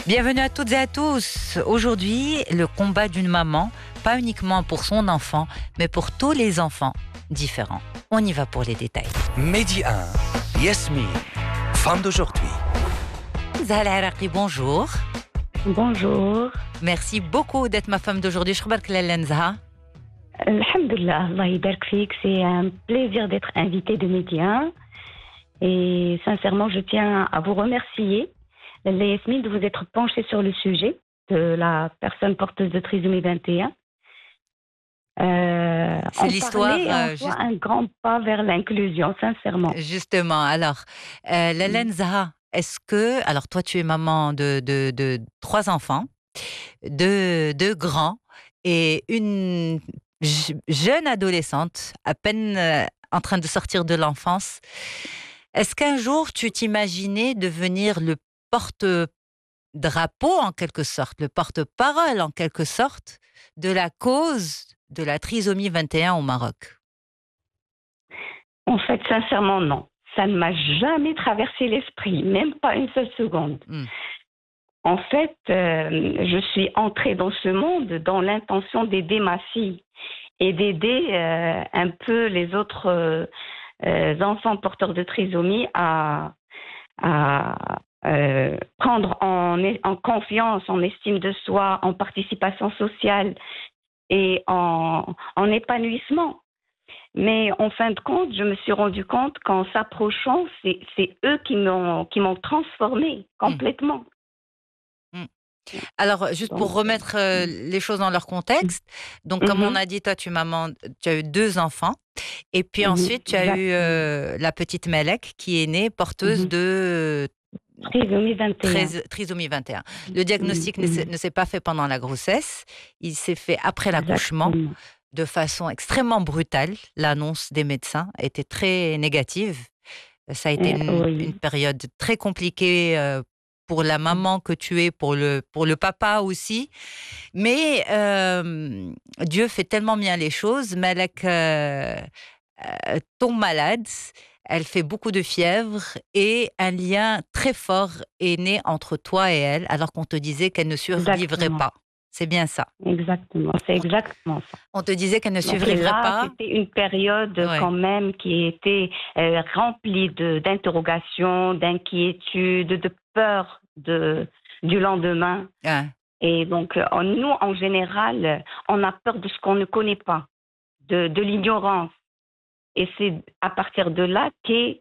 Bienvenue à toutes et à tous. Aujourd'hui, le combat d'une maman, pas uniquement pour son enfant, mais pour tous les enfants différents. On y va pour les détails. Midi 1, Yasmine, femme d'aujourd'hui. Zahra Haraqi, bonjour. Bonjour. Merci beaucoup d'être ma femme d'aujourd'hui. Shkhbark Lalla Nzha. Alhamdulillah, Allah يبارك فيك. C'est un plaisir d'être invitée de Média. Et sincèrement, je tiens à vous remercier, Yasmine, de vous être penchée sur le sujet de la personne porteuse de trisomie 21. C'est l'histoire. Un grand pas vers l'inclusion, sincèrement. Justement. Alors, Lalla Nzha, est-ce que. Alors, toi, tu es maman de 3 enfants, deux grands et une jeune adolescente, à peine en train de sortir de l'enfance. Est-ce qu'un jour, tu t'imaginais devenir le porte-drapeau, en quelque sorte, le porte-parole, en quelque sorte, de la cause de la trisomie 21 au Maroc? En fait, sincèrement, non. Ça ne m'a jamais traversé l'esprit, même pas une seule seconde. En fait, je suis entrée dans ce monde dans l'intention d'aider ma fille et d'aider un peu les autres enfants porteurs de trisomie à prendre en confiance, en estime de soi, en participation sociale et en épanouissement. Mais en fin de compte, je me suis rendu compte qu'en s'approchant, c'est eux qui m'ont transformée complètement. Alors, juste pour remettre les choses dans leur contexte, donc comme on a dit, toi, tu as eu 2 enfants, et puis ensuite, tu as eu la petite Melek qui est née porteuse de trisomie 21. Le diagnostic ne s'est pas fait pendant la grossesse, il s'est fait après l'accouchement, de façon extrêmement brutale. L'annonce des médecins a été très négative. Ça a été une période très compliquée pour la maman que tu es, pour le papa aussi. Mais Dieu fait tellement bien les choses. Melek tombe malade, elle fait beaucoup de fièvre et un lien très fort est né entre toi et elle, alors qu'on te disait qu'elle ne survivrait pas. C'est bien ça. Exactement, c'est exactement ça. On te disait qu'elle ne survivrait pas. C'était une période quand même qui était remplie d'interrogations, d'inquiétudes, de peur du lendemain. Et donc, nous, en général, on a peur de ce qu'on ne connaît pas, de l'ignorance. Et c'est à partir de là qu'est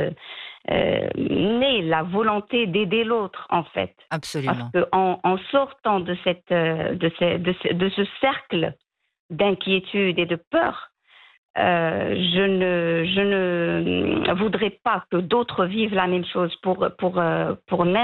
née la volonté d'aider l'autre, en fait. Absolument. Parce qu'en sortant de ce cercle d'inquiétude et de peur, je ne voudrais pas que d'autres vivent la même chose pour